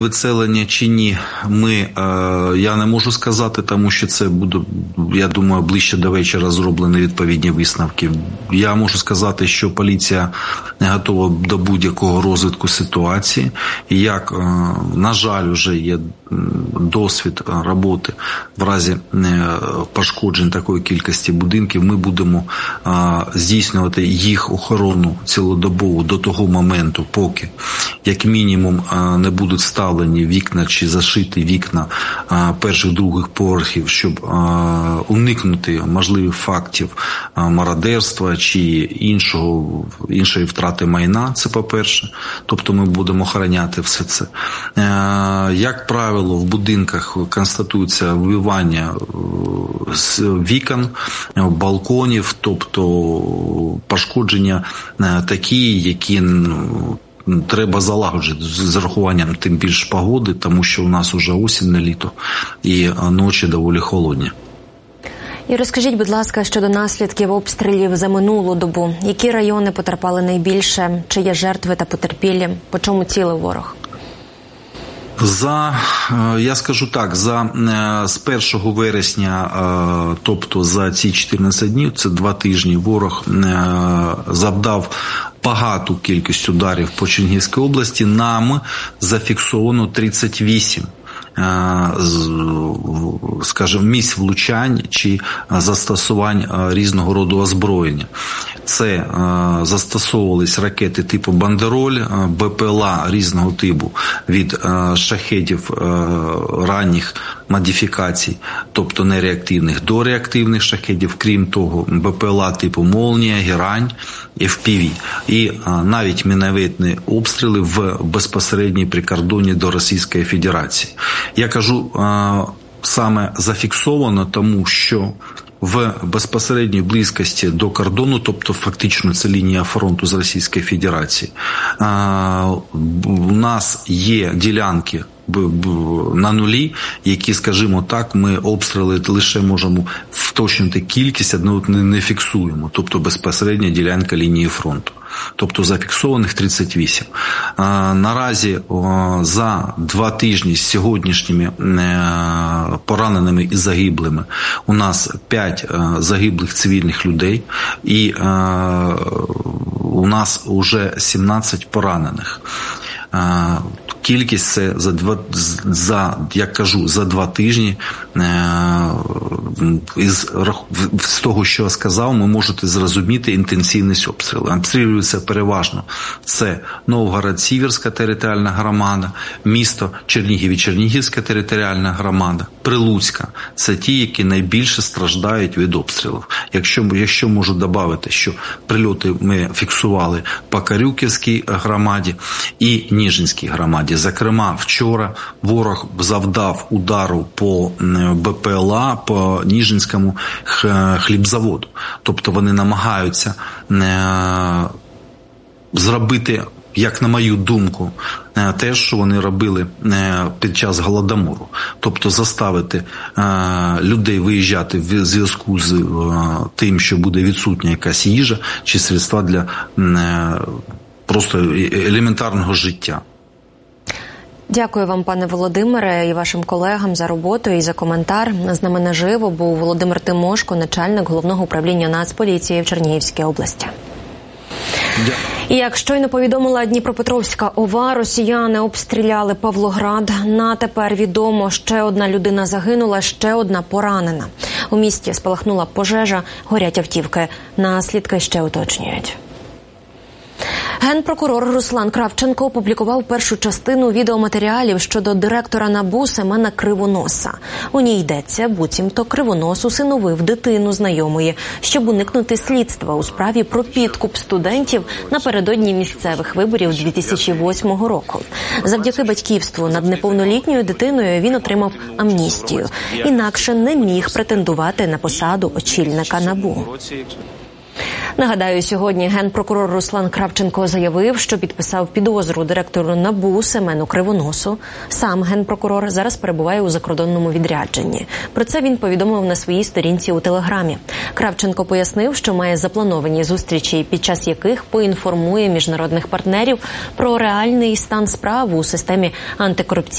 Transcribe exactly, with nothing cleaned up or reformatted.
Виселення чи ні, ми, е, я не можу сказати, тому що це буде, я думаю, ближче до вечора зроблені відповідні висновки. Я можу сказати, що поліція не готова до будь-якого розвитку ситуації. І як, е, на жаль, вже є досвід роботи в разі пошкоджень такої кількості будинків, ми будемо е, здійснювати їх охорону цілодобово до того моменту, поки, як мінімум, е, не будуть вставлені вікна чи зашити вікна а, перших, других поверхів, щоб а, уникнути можливих фактів а, мародерства чи іншого, іншої втрати майна, це по-перше. Тобто ми будемо охороняти все це. А, як правило, в будинках констатується вибивання з вікон, балконів, тобто пошкодження а, такі, які треба залагоджити з урахуванням тим більш погоди, тому що у нас уже осінь, не літо, і ночі доволі холодні. І розкажіть, будь ласка, щодо наслідків обстрілів за минулу добу. Які райони потерпали найбільше? Чи є жертви та потерпілі? По чому цілив ворог? За, я скажу так, за, з першого вересня, тобто за ці чотирнадцять днів, це два тижні, ворог завдав багату кількість ударів по Чернігівській області. Нам зафіксовано тридцять вісім, скажімо, місць влучань чи застосувань різного роду озброєння. Це застосовувались ракети типу «Бандероль», БПЛА різного типу від шахедів ранніх модифікацій, тобто не реактивних, до реактивних шахедів, крім того, БПЛА типу «Молнія», «Герань», еф пі ві і навіть мінометні обстріли в безпосередній прикордонні до Російської Федерації. Я кажу саме зафіксовано, тому що в безпосередній близькості до кордону, тобто фактично це лінія фронту з Російської Федерації, у нас є ділянки на нулі, які, скажімо так, ми обстріли лише можемо вточнити кількість, одного не фіксуємо, тобто безпосередня ділянка лінії фронту. Тобто зафіксованих тридцять вісім. Наразі за два тижні з сьогоднішніми пораненими і загиблими у нас п'ять загиблих цивільних людей і у нас вже сімнадцять поранених. Кількість це за два, за, як кажу, за два тижні. Із, з того, що я сказав, ви можете зрозуміти інтенсивність обстрілу. Обстрілюється переважно. Це Новгород-Сіверська територіальна громада, місто Чернігів і Чернігівська територіальна громада, Прилуцька. Це ті, які найбільше страждають від обстрілів. Якщо, якщо можу додати, що прильоти ми фіксували по Карюківській громаді і Ніжинській громаді. Зокрема, вчора ворог завдав удару по БПЛА, по Ніжинському хлібзаводу. Тобто вони намагаються зробити, як на мою думку, те, що вони робили під час Голодомору. Тобто заставити людей виїжджати в зв'язку з тим, що буде відсутня якась їжа чи средства для просто елементарного життя. Дякую вам, пане Володимире, і вашим колегам за роботу і за коментар. З нами наживо був Володимир Тимошко, начальник Головного управління Нацполіції в Чернігівській області. Дякую. І як щойно повідомила Дніпропетровська ОВА, росіяни обстріляли Павлоград. На тепер відомо, ще одна людина загинула, ще одна поранена. У місті спалахнула пожежа, горять автівки. Наслідки ще уточнюють. Генпрокурор Руслан Кравченко опублікував першу частину відеоматеріалів щодо директора НАБУ Семена Кривоноса. У ній йдеться, буцімто Кривонос усиновив дитину знайомої, щоб уникнути слідства у справі про підкуп студентів напередодні місцевих виборів дві тисячі восьмого року. Завдяки батьківству над неповнолітньою дитиною він отримав амністію. Інакше не міг претендувати на посаду очільника НАБУ. Нагадаю, сьогодні генпрокурор Руслан Кравченко заявив, що підписав підозру директору НАБУ Семену Кривоносу. Сам генпрокурор зараз перебуває у закордонному відрядженні. Про це він повідомив на своїй сторінці у Телеграмі. Кравченко пояснив, що має заплановані зустрічі, під час яких поінформує міжнародних партнерів про реальний стан справ у системі антикорупційної